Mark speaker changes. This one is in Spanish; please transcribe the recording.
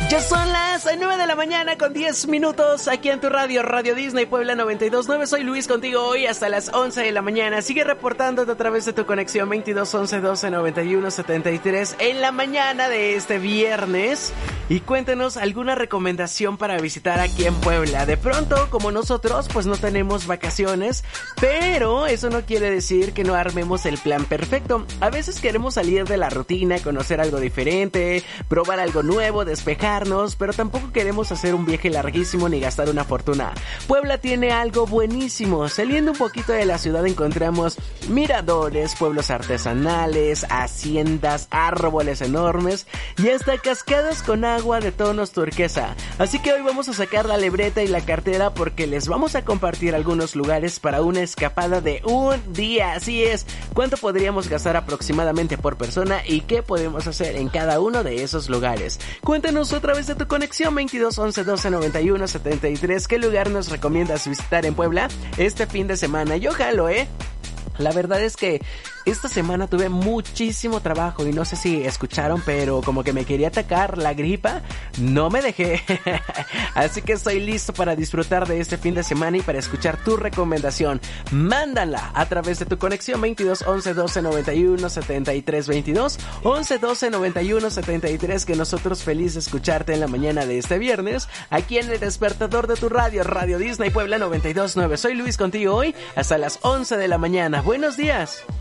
Speaker 1: Ya son las 9 de la mañana con 10 minutos aquí en tu radio, Radio Disney Puebla 92.9. Soy Luis contigo hoy hasta las 11 de la mañana. Sigue reportándote a través de tu conexión 22 11 12 91 73 en la mañana de este viernes. Y cuéntanos alguna recomendación para visitar aquí en Puebla. De pronto, como nosotros, pues no tenemos vacaciones, pero eso no quiere decir que no armemos el plan perfecto. A veces queremos salir de la rutina, conocer algo diferente, probar algo nuevo, despejarnos, pero tampoco queremos hacer un viaje larguísimo ni gastar una fortuna. Puebla tiene algo buenísimo. Saliendo un poquito de la ciudad encontramos miradores, pueblos artesanales, haciendas, árboles enormes y hasta cascadas con agua de tonos turquesa. Así que hoy vamos a sacar la libreta y la cartera porque les vamos a compartir algunos lugares para una escapada de un día. Así es, ¿cuánto podríamos gastar aproximadamente por persona y qué podemos hacer en cada uno de esos lugares? Cuéntanos otra vez de tu conexión 22 11 12 91 73. ¿Qué lugar nos recomiendas visitar en Puebla este fin de semana? Yo jalo, La verdad es que esta semana tuve muchísimo trabajo y no sé si escucharon, pero como que me quería atacar la gripa, no me dejé. Así que estoy listo para disfrutar de este fin de semana y para escuchar tu recomendación. Mándala a través de tu conexión 22 11 12 91 73 22 11 12 91 73, que nosotros feliz de escucharte en la mañana de este viernes aquí en el despertador de tu radio, Radio Disney Puebla 92.9. Soy Luis contigo hoy hasta las 11 de la mañana. Buenos días.